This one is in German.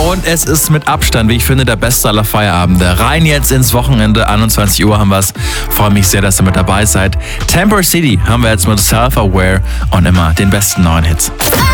Und es ist mit Abstand, wie ich finde, der beste aller Feierabende. Rein jetzt ins Wochenende, 21 Uhr haben wir es. Freue mich sehr, dass ihr mit dabei seid. Temper City haben wir jetzt mit Self-Aware und immer den besten neuen Hits.